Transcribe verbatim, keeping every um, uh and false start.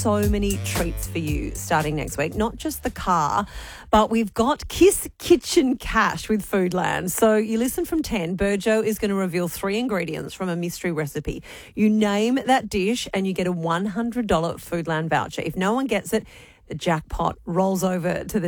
so many treats for you starting next week. Not just the car, but we've got Kiss Kitchen Cash with Foodland. So you listen from ten. Burjo is going to reveal three ingredients from a mystery recipe. You name that dish and you get a one hundred dollars Foodland voucher. If no one gets it, the jackpot rolls over to the